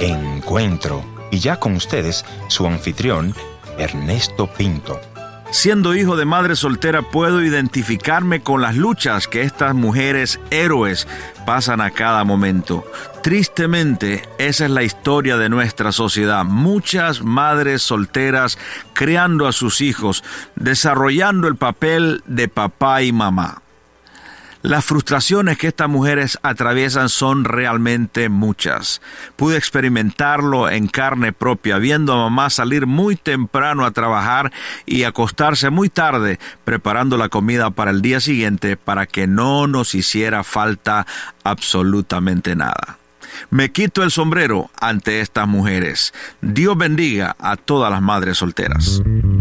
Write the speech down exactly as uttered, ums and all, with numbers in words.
Encuentro. Y ya con ustedes, su anfitrión, Ernesto Pinto. Siendo hijo de madre soltera, puedo identificarme con las luchas que estas mujeres héroes pasan a cada momento. Tristemente, esa es la historia de nuestra sociedad. Muchas madres solteras criando a sus hijos, desarrollando el papel de papá y mamá. Las frustraciones que estas mujeres atraviesan son realmente muchas. Pude experimentarlo en carne propia, viendo a mamá salir muy temprano a trabajar y acostarse muy tarde, preparando la comida para el día siguiente para que no nos hiciera falta absolutamente nada. Me quito el sombrero ante estas mujeres. Dios bendiga a todas las madres solteras.